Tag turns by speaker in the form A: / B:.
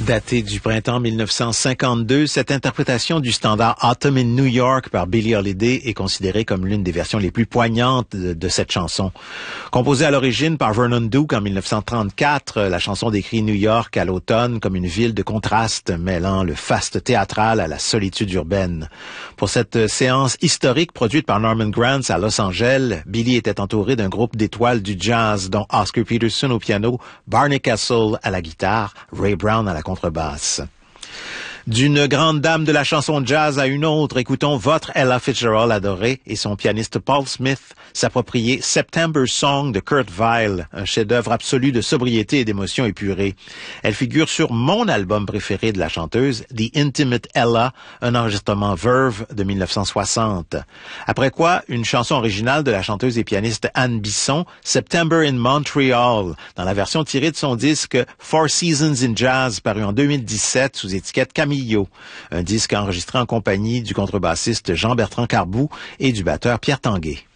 A: Datée du printemps 1952, cette interprétation du standard Autumn in New York par Billie Holiday est considérée comme l'une des versions les plus poignantes de cette chanson. Composée à l'origine par Vernon Duke en 1934, la chanson décrit New York à l'automne comme une ville de contraste mêlant le faste théâtral à la solitude urbaine. Pour cette séance historique produite par Norman Granz à Los Angeles, Billie était entourée d'un groupe d'étoiles du jazz dont Oscar Peterson au piano, Barney Kessel à la guitare, Ray Brown à la contrebasse. D'une grande dame de la chanson jazz à une autre, écoutons votre Ella Fitzgerald adorée et son pianiste Paul Smith s'approprier September Song de Kurt Weill, un chef-d'œuvre absolu de sobriété et d'émotion épurée. Elle figure sur mon album préféré de la chanteuse, The Intimate Ella, un enregistrement Verve de 1960. Après quoi, une chanson originale de la chanteuse et pianiste Anne Bisson, September in Montreal, dans la version tirée de son disque Four Seasons in Jazz, paru en 2017 sous étiquette Camille. Un disque enregistré en compagnie du contrebassiste Jean-Bertrand Carbou et du batteur Pierre Tanguay.